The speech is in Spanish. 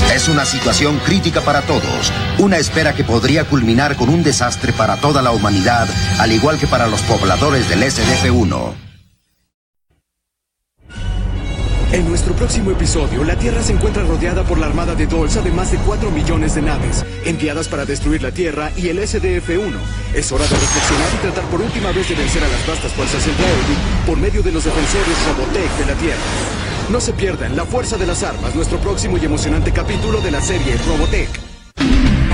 Es una situación crítica para todos, una espera que podría culminar con un desastre para toda la humanidad, al igual que para los pobladores del SDP-1. En nuestro próximo episodio, la Tierra se encuentra rodeada por la armada de Dolsa de más de 4 millones de naves, enviadas para destruir la Tierra y el SDF-1. Es hora de reflexionar y tratar por última vez de vencer a las vastas fuerzas del Railroad por medio de los defensores Robotech de la Tierra. No se pierdan La Fuerza de las Armas, nuestro próximo y emocionante capítulo de la serie Robotech.